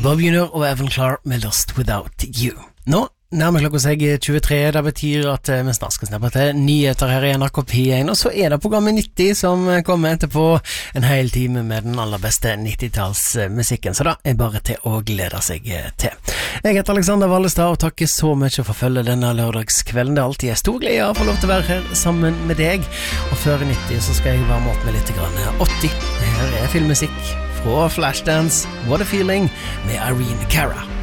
Bob Junior og Evan Clark med Lost Without You. Nå nærmer klokka seg 23, det betyr at vi snart skal snappe til nyheter her i NRK P1, og så det programmet 90 som kommer etterpå en hel time med den aller beste 90-tallsmusikken, så da bare til å glede seg til. Jeg heter Alexander Vallestad og takker så mye for følge denne lørdagskvelden. Det alltid stor glede å få lov til å være her sammen med deg, og før 90 så skal jeg varme opp med litt grann 80. Her filmmusikk fra Flashdance, What a Feeling med Irene Cara.